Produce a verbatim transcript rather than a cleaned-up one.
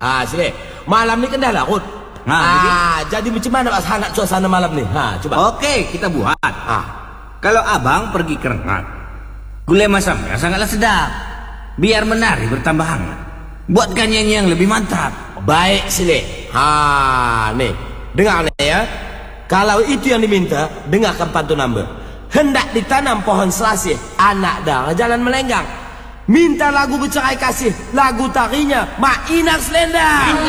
Ha, sini. Malam ni kan dah larut. Ha, ah, jadi macam mana Pak nak suasana malam ni? Ha, coba. Oke, kita buat. Ha. Kalau abang pergi ke rengat, gulai masamnya sangatlah sedap. Biar menari bertambah hangat. Buatkan nyanyi yang lebih mantap. Baik, sini. Ha, nih. Dengar nih ya. Kalau itu yang diminta, dengarkan pantun number. Hendak ditanam pohon selasih, anak darah jalan melenggang. Minta lagu bercerai kasih, lagu tarinya Mak Inak Selendang.